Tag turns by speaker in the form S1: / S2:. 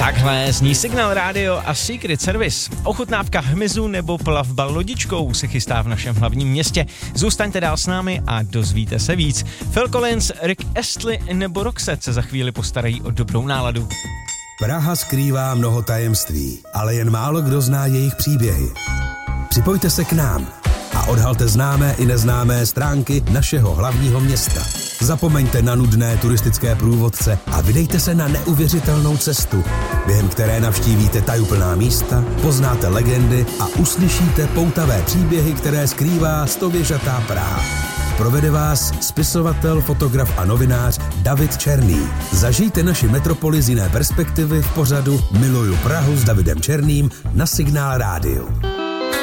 S1: Takhle zní Signál Radio a Secret Service. Ochutnávka hmyzu nebo plavba lodičkou se chystá v našem hlavním městě. Zůstaňte dál s námi a dozvíte se víc. Phil Collins, Rick Astley nebo Roxette se za chvíli postarají o dobrou náladu.
S2: Praha skrývá mnoho tajemství, ale jen málo kdo zná jejich příběhy. Připojte se k nám a odhalte známé i neznámé stránky našeho hlavního města. Zapomeňte na nudné turistické průvodce a vydejte se na neuvěřitelnou cestu, během které navštívíte tajuplná místa, poznáte legendy a uslyšíte poutavé příběhy, které skrývá stověžatá Praha. Provede vás spisovatel, fotograf a novinář David Černý. Zažijte naši metropoli z jiné perspektivy v pořadu Miluju Prahu s Davidem Černým na Signál Rádiu.